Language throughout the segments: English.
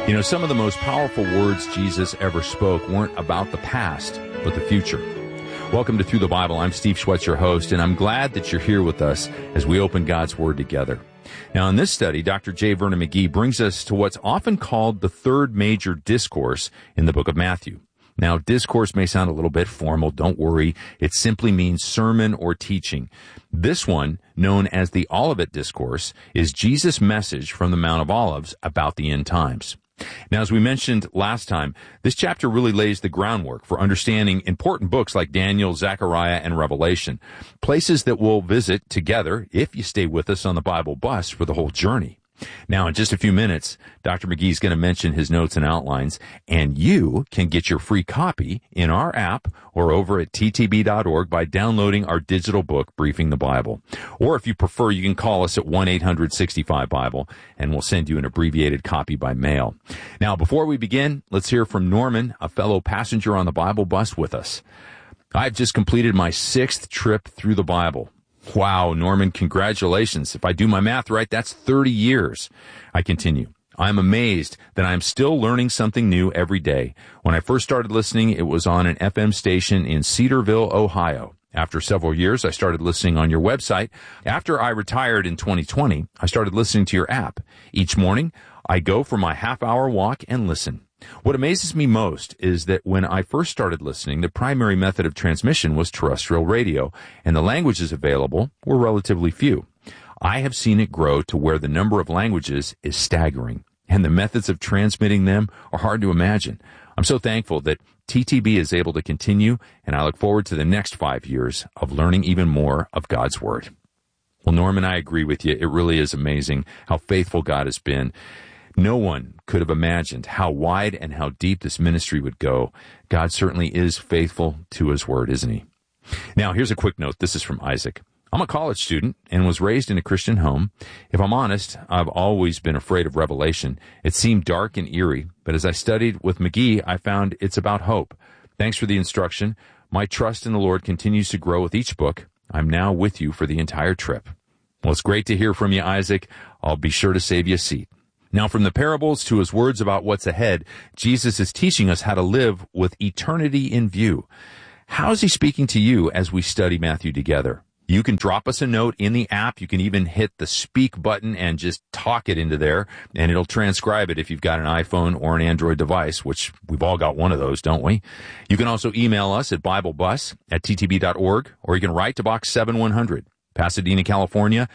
You know, some of the most powerful words Jesus ever spoke weren't about the past, but the future. Welcome to Through the Bible. I'm Steve Schwetz, your host, and I'm glad that you're here with us as we open God's Word together. Now, in this study, Dr. J. Vernon McGee brings us to what's often called the third major discourse in the book of Matthew. Now, discourse may sound a little bit formal. Don't worry. It simply means sermon or teaching. This one, known as the Olivet Discourse, is Jesus' message from the Mount of Olives about the end times. Now, as we mentioned last time, this chapter really lays the groundwork for understanding important books like Daniel, Zechariah, and Revelation, places that we'll visit together if you stay with us on the Bible bus for the whole journey. Now, in just a few minutes, Dr. McGee is going to mention his notes and outlines, and you can get your free copy in our app or over at ttb.org by downloading our digital book, Briefing the Bible. Or if you prefer, you can call us at 1-800-65-BIBLE, and we'll send you an abbreviated copy by mail. Now, before we begin, let's hear from Norman, a fellow passenger on the Bible bus with us. I've just completed my 6th trip through the Bible. Wow, Norman, congratulations. If I do my math right, that's 30 years. I continue. I'm amazed that I'm still learning something new every day. When I first started listening, it was on an FM station in Cedarville, Ohio. After several years, I started listening on your website. After I retired in 2020, I started listening to your app. Each morning, I go for my half-hour walk and listen. What amazes me most is that when I first started listening, the primary method of transmission was terrestrial radio, and the languages available were relatively few. I have seen it grow to where the number of languages is staggering, and the methods of transmitting them are hard to imagine. I'm so thankful that TTB is able to continue, and I look forward to the next 5 years of learning even more of God's Word. Well, Norman, I agree with you. It really is amazing how faithful God has been. No one could have imagined how wide and how deep this ministry would go. God certainly is faithful to His Word, isn't He? Now, here's a quick note. This is from Isaac. I'm a college student and was raised in a Christian home. If I'm honest, I've always been afraid of Revelation. It seemed dark and eerie, but as I studied with McGee, I found it's about hope. Thanks for the instruction. My trust in the Lord continues to grow with each book. I'm now with you for the entire trip. Well, it's great to hear from you, Isaac. I'll be sure to save you a seat. Now, from the parables to his words about what's ahead, Jesus is teaching us how to live with eternity in view. How is he speaking to you as we study Matthew together? You can drop us a note in the app. You can even hit the speak button and just talk it into there, and it'll transcribe it if you've got an iPhone or an Android device, which we've all got one of those, don't we? You can also email us at BibleBus@ttb.org, or you can write to Box 7100. Pasadena, California,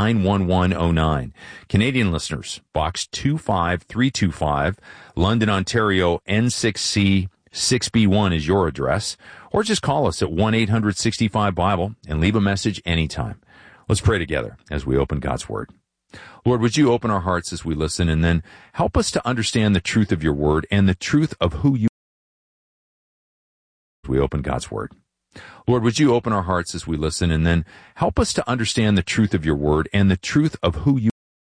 91109. Canadian listeners, Box 25325, London, Ontario, N6C 6B1 is your address. Or just call us at 1-800-65-BIBLE and leave a message anytime. Let's pray together as we open God's Word. Lord, would you open our hearts as we listen, and then help us to understand the truth of your Word and the truth of who you are as we open God's Word. Lord, would you open our hearts as we listen, and then help us to understand the truth of your Word and the truth of who you